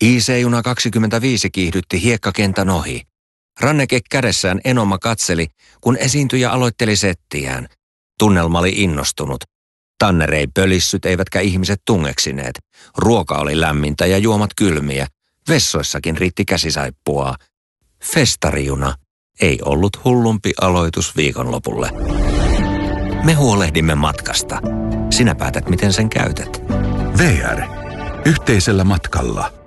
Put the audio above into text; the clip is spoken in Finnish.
IC-juna 25 kiihdytti hiekkakentän ohi. Ranneke kädessään Enoma katseli, kun esiintyjä aloitteli settiään. Tunnelma oli innostunut. Tanner ei pölissyt eivätkä ihmiset tungeksineet. Ruoka oli lämmintä ja juomat kylmiä. Vessoissakin riitti käsisaippua. Festarijuna ei ollut hullumpi aloitus viikonlopulle. Me huolehdimme matkasta. Sinä päätät, miten sen käytät. VR. Yhteisellä matkalla.